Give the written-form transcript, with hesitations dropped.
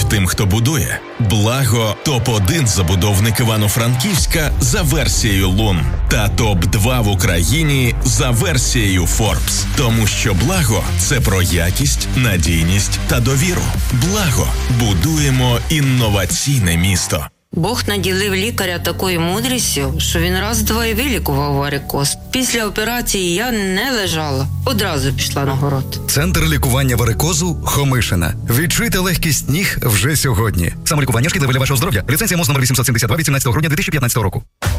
тим, хто будує. Благо – топ-1 забудовник Івано-Франківська за версією Лун та топ-2 в Україні за версією Forbes. Тому що Благо – це про якість, надійність та довіру. Благо – будуємо інноваційне місто. Бог наділив лікаря такою мудрістю, що він раз-два і вилікував варикоз. Після операції я не лежала. Одразу пішла на город. Центр лікування варикозу Хомишина. Відчуйте легкість ніг вже сьогодні. Самолікування шкідливе для вашого здоров'я. Ліцензія МОЗ номер 872 від 17 грудня 2015 року.